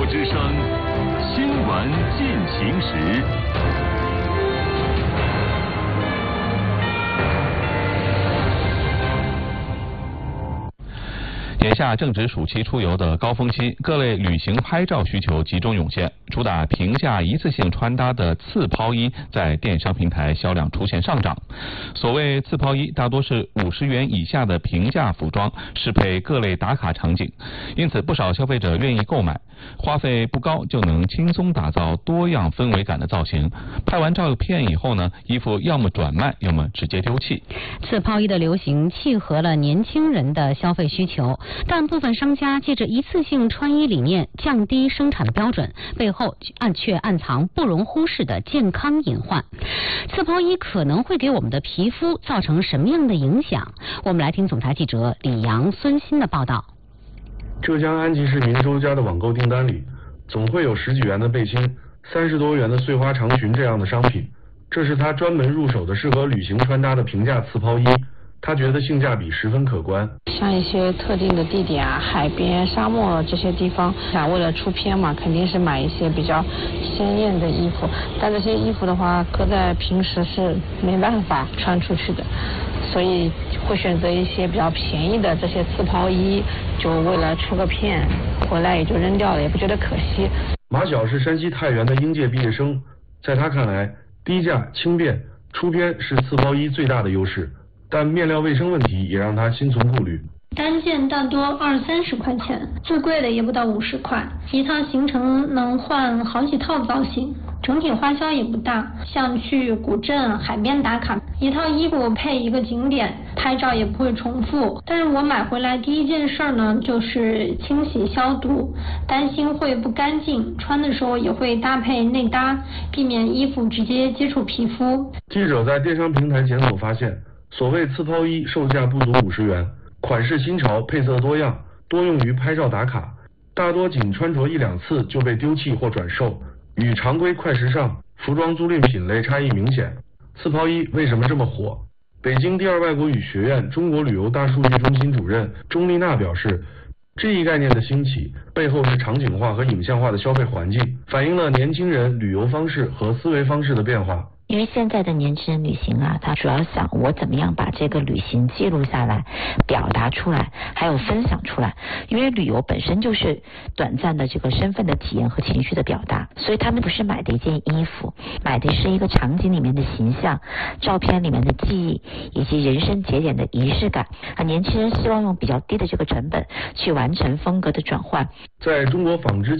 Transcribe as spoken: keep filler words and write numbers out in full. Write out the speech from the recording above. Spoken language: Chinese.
之声，新闻进行时。眼下正值暑期出游的高峰期，各类旅行拍照需求集中涌现。主打平价一次性穿搭的次抛衣在电商平台销量出现上涨。所谓次抛衣，大多是五十元以下的平价服装，适配各类打卡场景，因此不少消费者愿意购买。花费不高就能轻松打造多样氛围感的造型。拍完照片以后呢，衣服要么转卖，要么直接丢弃。 次抛衣的流行契合了年轻人的消费需求，但部分商家借着一次性穿衣理念降低生产标准，背后暗却暗藏不容忽视的健康隐患。次抛衣可能会给我们的皮肤造成什么样的影响？我们来听总台记者李阳、孙鑫的报道。 浙江安吉市民周家的网购订单里，总会有十几元的背心、三十多元的碎花长裙这样的商品。这是他专门入手的适合旅行穿搭的平价次抛衣，他觉得性价比十分可观。 像一些特定的地点啊，海边、沙漠这些地方，想为了出片嘛，肯定是买一些比较鲜艳的衣服。但这些衣服的话，搁在平时是没办法穿出去的，所以会选择一些比较便宜的这些次抛衣，就为了出个片，回来也就扔掉了，也不觉得可惜。 马晓是山西太原的应届毕业生，在他看来，低价、轻便、出片是次抛衣最大的优势。但面料卫生问题也让他心存顾虑。 单件大多二三十块钱，最贵的也不到五十块，一趟行程能换好几套造型，整体花销也不大。像去古镇、海边打卡，一套衣服配一个景点，拍照也不会重复。但是我买回来第一件事呢，就是清洗消毒，担心会不干净，穿的时候也会搭配内搭，避免衣服直接接触皮肤。 记者在电商平台检索发现，所谓次抛衣售价不足五十元，款式新潮，配色多样，多用于拍照打卡，大多仅穿着一两次就被丢弃或转售，与常规快时尚服装租赁品类差异明显。次抛衣为什么这么火？北京第二外国语学院中国旅游大数据中心主任钟丽娜表示，这一概念的兴起背后是场景化和影像化的消费环境，反映了年轻人旅游方式和思维方式的变化。 因为现在的年轻人旅行啊，他主要想我怎么样把这个旅行记录下来，表达出来，还有分享出来。因为旅游本身就是短暂的这个身份的体验和情绪的表达，所以他们不是买的一件衣服，买的是一个场景里面的形象、照片里面的记忆，以及人生节点的仪式感。啊，年轻人希望用比较低的这个成本去完成风格的转换。 在中国纺织